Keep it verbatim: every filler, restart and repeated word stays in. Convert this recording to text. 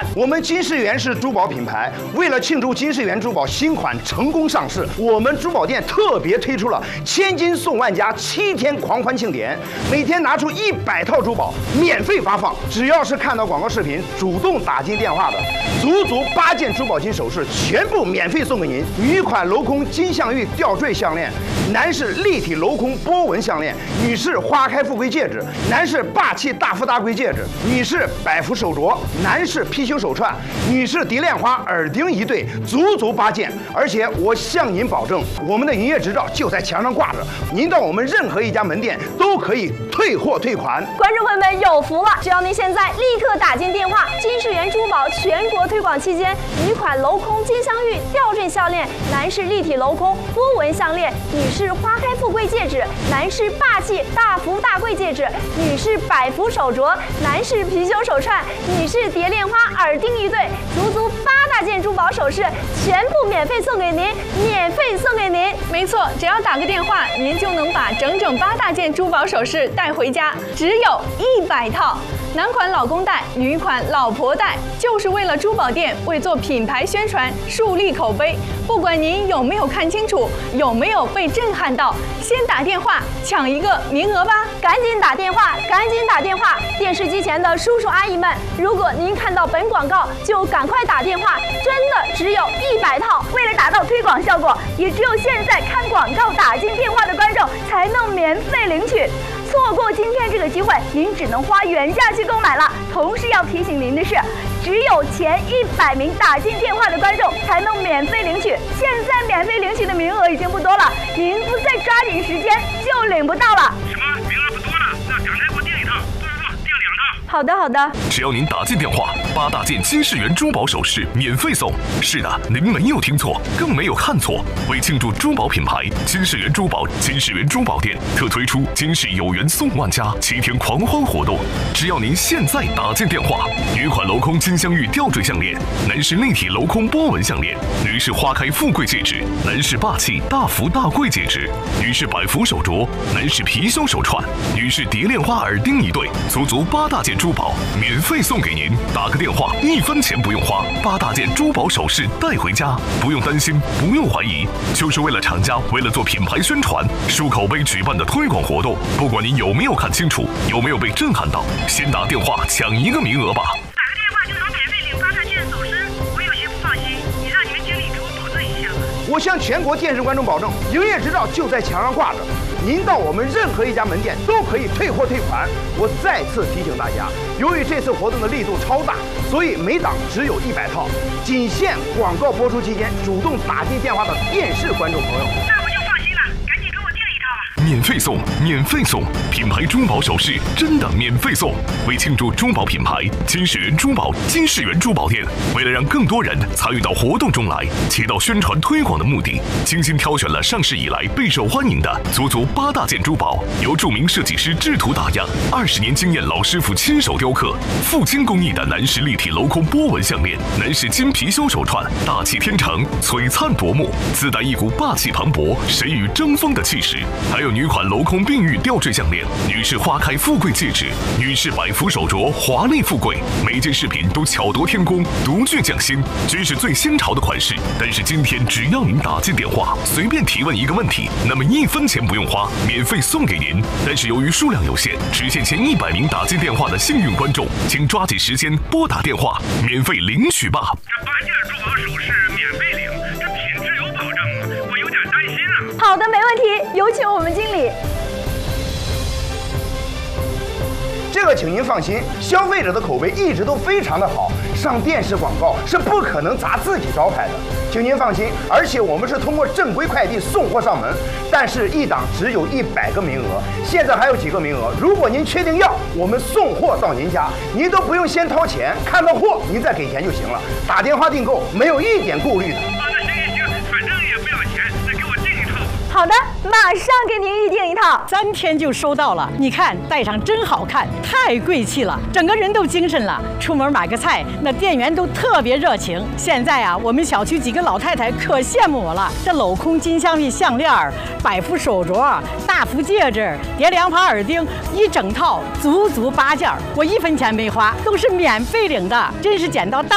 我们金世元是珠宝品牌，为了庆祝金世元珠宝新款成功上市，我们珠宝店特别推出了千金送万家七天狂欢庆典，每天拿出一百套珠宝免费发放，只要是看到广告视频主动打进电话的，足足八件珠宝金首饰全部免费送给您。女款镂空金镶玉吊坠项链，男士立体镂空波纹项链，女士花开富贵戒指，男士霸气大富大贵戒指，女士百福手镯，男士貔貅手串，女士蝶恋花耳钉一对，足足八件。而且我向您保证，我们的营业执照就在墙上挂着，您到我们任何一家门店都可以退货退款。 观众朋友们有福了，只要您现在立刻打进电话，金世元珠宝全国推广期间，女款镂空金镶玉吊坠项链，男士立体镂空波纹项链，女士花开富贵戒指，男士霸气大福大贵戒指，女士百福手镯，男士貔貅手串，女士蝶恋花耳钉一对，足足八大件珠宝首饰全部免费送给您，免费送给您。 没错，只要打个电话，您就能把整整八大件珠宝首饰带回家，只有一百套。男款老公戴，女款老婆戴，就是为了珠宝店为做品牌宣传、树立口碑。不管您有没有看清楚，有没有被震撼到，先打电话抢一个名额吧！ 赶紧打电话，赶紧打电话！电视机前的叔叔阿姨们，如果您看到本广告，就赶快打电话，真的只有一百套。为了达到推广效果，也只有现在看广告打进电话的观众才能免费领取。错过今天这个机会，您只能花原价去购买了。同时要提醒您的是，只有前一百名打进电话的观众才能免费领取。现在免费领取的名额已经不多了，您不再抓紧时间就领不到了。 什么？名额不多了？那赶快给我订一套！不不不，订两套。 好的好的。 只要您打进电话，八大件金世元珠宝首饰免费送。是的，您没有听错，更没有看错。为庆祝珠宝品牌金世元珠宝金世元珠宝店特推出金世有缘送万家七天狂欢活动。只要您现在打进电话，女款镂空金镶玉吊坠项链，男士立体镂空波纹项链，女士花开富贵戒指，男士霸气大福大贵戒指，女士百福手镯，男士貔貅手串，女士蝶恋花耳钉一对，足足八大件珠宝免费送给您。打个电话，一分钱不用花，八大件珠宝首饰带回家，不用担心，不用怀疑，就是为了厂家为了做品牌宣传、树口碑举办的推广活动。不管您有没有看清楚，有没有被震撼到，先打电话抢一个名额吧。 打个电话就能免费领八大件首饰，我有些不放心，你让你们经理给我保证一下吧。 我向全国电视观众保证，营业执照就在墙上挂着，您到我们任何一家门店都可以退货退款。我再次提醒大家，由于这次活动的力度超大，所以每档只有一百套，仅限广告播出期间主动打进电话的电视观众朋友。 那我就放心了，赶紧给我订一套吧。 免费送，免费送，品牌珠宝首饰真的免费送。为庆祝珠宝品牌金世元珠宝金世元珠宝店，为了让更多人参与到活动中来，起到宣传推广的目的，精心挑选了上市以来备受欢迎的足足八大件珠宝，由著名设计师制图打样，二十年经验老师傅亲手雕刻，富金工艺的男士立体镂空波纹项链，男士金貔貅手串，大气天成，璀璨夺目，自带一股霸气磅礴、谁与争锋的气势。还有女款镂空碧玉吊坠项链，女士花开富贵戒指，女士百福手镯，华丽富贵，每件饰品都巧夺天工，独具匠心，真是最新潮的款式。但是今天只要您打进电话，随便提问一个问题，那么一分钱不用花，免费送给您。但是由于数量有限，只限前一百名打进电话的幸运观众，请抓紧时间拨打电话，免费领取吧。 这八件珠宝首饰免费领，这品质有保证吗？我有点担心啊。 好的，没问题，有请我们经理。 这个请您放心，消费者的口碑一直都非常的好，上电视广告是不可能砸自己招牌的，请您放心。而且我们是通过正规快递送货上门，但是一档只有一百个名额，现在还有几个名额，如果您确定要，我们送货到您家，您都不用先掏钱，看到货您再给钱就行了，打电话订购没有一点顾虑的。 啊，那行行行，反正也不要钱，再给我订一套。 好的，马上给您预定一套。 三天就收到了，你看戴上真好看，太贵气了，整个人都精神了。出门买个菜，那店员都特别热情。现在啊，我们小区几个老太太可羡慕我了。这镂空金镶玉项链、百福手镯、大福戒指、蝶恋花耳钉，一整套足足八件，我一分钱没花，都是免费领的，真是捡到大